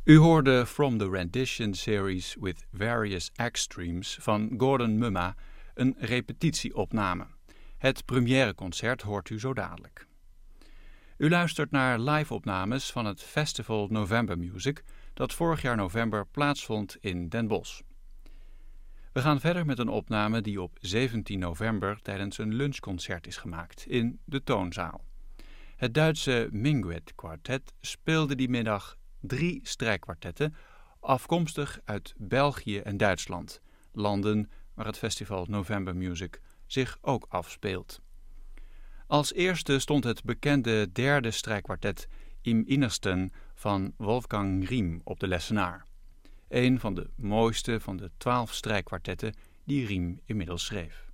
U hoorde From the Rendition Series with Various Extremes van Gordon Mumma, een repetitieopname. Het premièreconcert hoort u zo dadelijk. U luistert naar live-opnames van het festival November Music dat vorig jaar november plaatsvond in Den Bosch. We gaan verder met een opname die op 17 november tijdens een lunchconcert is gemaakt in de Toonzaal. Het Duitse Minguet Quartet speelde die middag 3 strijkkwartetten, afkomstig uit België en Duitsland, landen waar het festival November Music zich ook afspeelt. Als eerste stond het bekende derde strijkkwartet Im Innersten van Wolfgang Riem op de lessenaar. Een van de mooiste van de 12 strijkkwartetten die Riem inmiddels schreef.